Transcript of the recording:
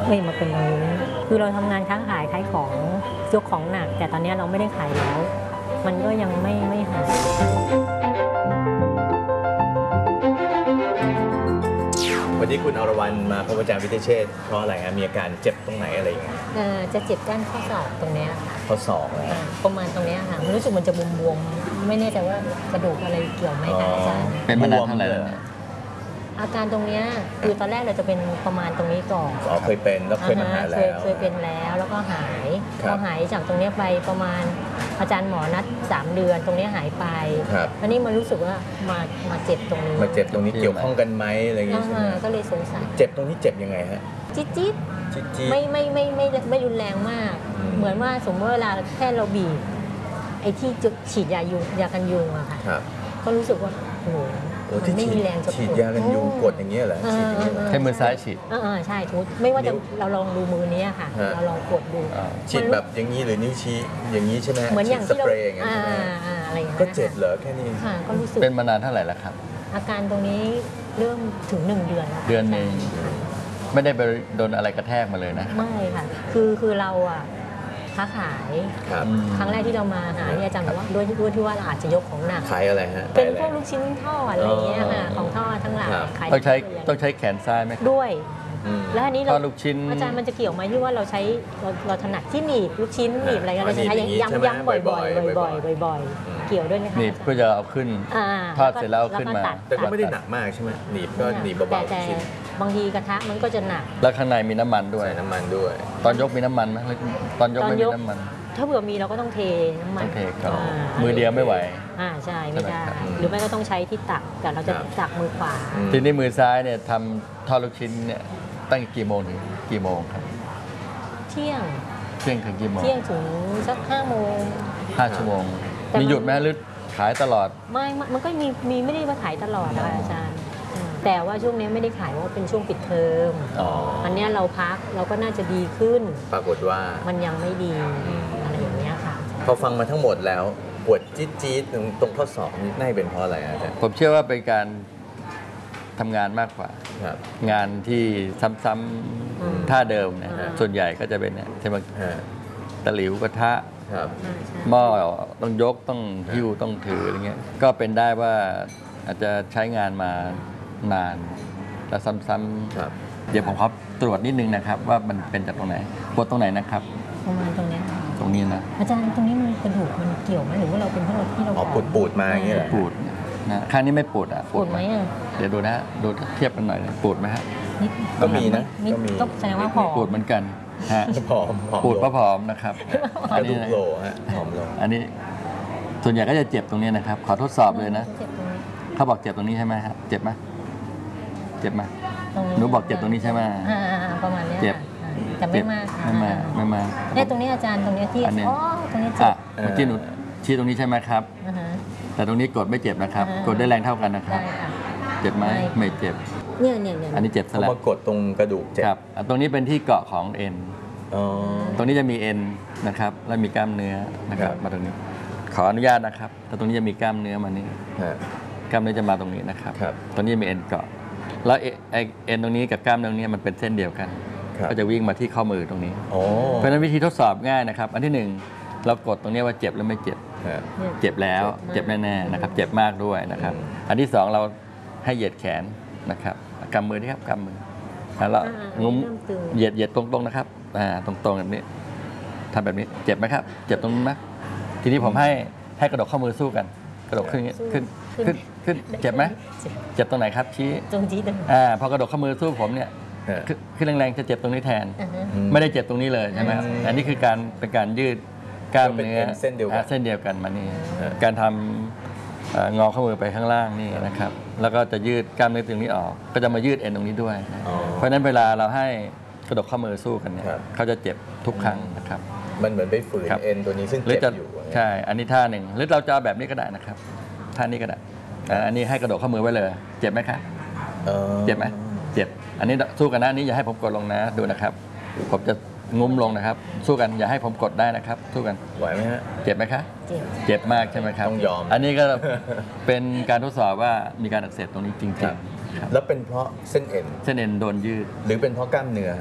มาเป็นตรงนี้คือเราทำงานค้าขายของยกของหนักแต่ตอนนี้เราไม่ได้ขายแล้วมันก็ยังไม่หายวันนี้คุณอรวรรณมาพบอาจารย์วิเทศเชษฐ์เพราะอะไรฮะมีอาการเจ็บตรงไหนอะไรอย่างเงี้ยจะเจ็บก้านข้อศอกตรงนี้ค่ะข้อศอกนะประมาณตรงนี้ค่ะมันรู้สึกมันจะบวมๆไม่แน่ใจว่ากระดูกอะไรเกี่ยวไหมคะอาจารย์เป็นมานานเท่าไหร่แล้วอาการตรงนี้คือตอนแรกเราจะเป็นประมาณตรงนี้ก่อนเคยเป็นแล้วเคยมาหาแล้วเคยเป็นแล้วก็หายพอหายจากตรงนี้ไปประมาณอาจารย์หมอนัด3 เดือนตรงนี้หายไปอันนี้มันรู้สึกว่ามาเจ็บตรงนี้มาเจ็บตรงนี้เกี่ยวข้องกันไหมอะไรอย่างเงี้ยก็เลยสงสัยเจ็บตรงนี้เจ็บยังไงฮะจี๊ดไม่รุนแรงมากเหมือนว่าสมมติเวลาแค่เราบีบไอ้ที่จะฉีดยากันยุงอะค่ะก็รู้สึกว่าโอ้ที่ไม่มีแรงจะฉีดยากันยุงกดอย่างเงี้ยเหรอใช้มือซ้ายฉีดใช่ทุกไม่ว่าจะเราลองดูมือนี้ค่ะเราลองกดดูฉีดแบบอย่างนี้หรือนิ้วชี้อย่างนี้ใช่ไหมเหมือนอย่างที่เราอะไรอย่างเงี้ยก็เจ็บเหรอแค่นี้ก็รู้สึกเป็นมานานเท่าไหร่แล้วครับอาการตรงนี้เริ่มถึง1 เดือนแล้วเดือนนึงไม่ได้ไปโดนอะไรกระแทกมาเลยนะไม่ค่ะคือเราอะค้าขายครั้งแรกที่เรามาหาเนี่ยอาจารย์บอกว่าด้วยที่ว่าเราอาจจะยกของหนักขายอะไรฮะเป็นพวกลูกชิ้นทอดอะไรเงี้ยค่ะของทอดทั้งหลายต้องใช้แขนซ้ายไหมด้วยแล้วอันนี้เราลูกชิ้นอาจารย์มันจะเกี่ยวไหมที่ว่าเราถนัดที่หนีบลูกชิ้นหนีบอะไรกันเราจะใช้ย้ำบ่อยเกี่ยวด้วยไหมคะหนีบเพื่อจะเอาขึ้นทอดเสร็จแล้วเอาขึ้นมาแต่ก็ไม่ได้หนักมากใช่ไหมหนีบก็หนีบเบาๆแต่บางทีกระทะมันก็จะหนักแล้วข้างในมีน้ำมันด้วยตอนยกมีน้ำมันไหมตอนยกไม่มีน้ำมันถ้าเผื่อมีเราก็ต้องเทน้ำมันต้องเทก่อนมือเดียวไม่ไหวใช่ไม่ได้หรือไม่ก็ต้องใช้ที่ตักแต่เราจะตักมือขวาทีนี้มือซ้ายเนี่ยทำทอดลูกชิ้นเนี่ยตั้งกี่โมงถึงกี่โมงครับเที่ยงถึงกี่โมงเที่ยงถึงสัก5 โมง 5 ชั่วโมงมีหยุดไหมหรือขายตลอดไม่มันก็มีไม่ได้มาขายตลอดนะอาจารย์แต่ว่าช่วงนี้ไม่ได้ขายเพราะเป็นช่วงปิดเทอมอันนี้เราพักเราก็น่าจะดีขึ้นปรากฏว่ามันยังไม่ดีอะไรอย่างเงี้ยค่ะพอฟังมาทั้งหมดแล้วปวดจี๊ดตรงข้อศอกนี่น่าจะเป็นเพราะอะไรอาจารย์ผมเชื่อว่าเป็นการทำงานมากกว่า งานที่ซ้ำๆท่าเดิมเนี่ยส่วนใหญ่ก็จะเป็นเนี่ยใช่ไหมตะหลิวกระทะหม้อต้องยกต้องหิ้วต้องถืออะไรเงี้ยก็เป็นได้ว่าอาจจะใช้งานมานานและซ้ำๆเดี๋ยวผมขอตรวจนิดนึงนะครับว่ามันเป็นจากตรงไหนปวดตรงไหนนะครับประมาณตรงนี้นะอาจารย์ตรงนี้มันกระดูกมันเกี่ยวไหมหรือว่าเราเป็นเพราะที่เราปูดมาอย่างเงี้ยปูดนะข้างนี้ไม่ปูดปูดไหมเดี๋ยวดูนะดูเทียบกันหน่อยปูดไหมฮะก็มีนะก็แสดงว่าผอมปูดเหมือนกันฮะผอมปูดผอมนะครับอันนี้โลฮะผอมลงอันนี้ส่วนใหญ่ก็จะเจ็บตรงนี้นะครับขอทดสอบเลยนะเขาบอกเจ็บตรงนี้ใช่ไหมครับเจ็บไหมหนูบอกเจ็บตรงนี้ใช่ไหมประมาณนี้เจ็บแต่ไม่มากเนี่ยตรงนี้อาจารย์ตรงนี้ที่ตรงนี้เจ็บเมื่อกี้หนูชี้ตรงนี้ใช่ไหมครับแต่ตรงนี้กดไม่เจ็บนะครับกดได้แรงเท่ากันนะครับเจ็บไหมไม่เจ็บเนี่ยอันนี้เจ็บซะแล้วกดตรงกระดูกเจ็บครับตรงนี้เป็นที่เกาะของเอ็นตรงนี้จะมีเอ็นนะครับแล้วมีกล้ามเนื้อนะครับมาตรงนี้ขออนุญาตนะครับแต่ตรงนี้จะมีกล้ามเนื้อมานี่กล้ามเนื้อจะมาตรงนี้นะครับตรงนี้มีเอ็นเกาะแล้วเอ็นตรงนี้กับกล้ามเนื้อตรงนี้มันเป็นเส้นเดียวกันก็จะวิ่งมาที่ข้อมือตรงนี้เพราะฉะนั้นวิธีทดสอบง่ายนะครับอันที่1เรากดตรงนี้ว่าเจ็บหรือไม่เจ็บเจ็บแล้วเจ็บแน่ๆนะครับเจ็บมากด้วยนะครับอันที่2เราให้เหยียดแขนนะครับกำมือที่ครับกำมือแล้วงุ้มเหยียดตรงๆนะครับตรงๆแบบนี้ทำแบบนี้เจ็บไหมครับเจ็บตรงนี้ไหมทีนี้ผมให้กระดกข้อมือสู้กันกระดกขึ้นเจ็บไหมเจ็บตรงไหนครับชี้ตรงพอกระดกข้อมือสู้ผมเนี่ยขึ้นแรงๆจะเจ็บตรงนี้แทนไม่ได้เจ็บตรงนี้เลยใช่ไหมครับอันนี้คือเป็นการยืดกล้ามเนื้อเส้นเดียวกันมานี่การทำงอข้อมือไปข้างล่างนี่นะครับแล้วก็จะยืดกล้ามเนื้อตรงนี้ออกก็จะมายืดเอ็นตรงนี้ด้วยเพราะฉะนั้นเวลาเราให้กระดกข้อมือสู้กันเนี่ยเขาจะเจ็บทุกครั้งนะครับมันเหมือนไปฝืนเอ็นตัวนี้ซึ่งเจ็บอยู่ใช่อันนี้ท่าหนึ่งหรือเราจะแบบนี้ก็ได้นะครับท่านี้ก็ได้อันนี้ให้กระดกข้อมือไว้เลยเจ็บไหมครับเจ็บไหมเจ็บอันนี้สู้กันนะอันนี้อย่าให้ผมกดลงนะดูนะครับผมจะงุ้มลงนะครับสู้กันอย่าให้ผมกดได้นะครับสู้กันไหวไหมฮะเจ็บไหมคะเจ็บมากใช่ไหมครับต้องยอมอันนี้ก็เป็นการทดสอบว่ามีการอักเสบตรงนี้จริงๆแล้วเป็นเพราะเส้นเอ็นโดนยืดหรือเป็นเพราะกล้ามเนื้อ